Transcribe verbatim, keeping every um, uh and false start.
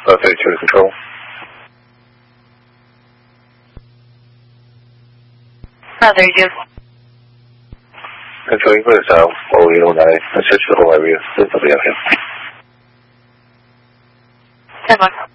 five thirty two to control. five thirty-two. Control, you put us out. Oh, you don't die. Let's search the whole area. There's nobody out here. ten one.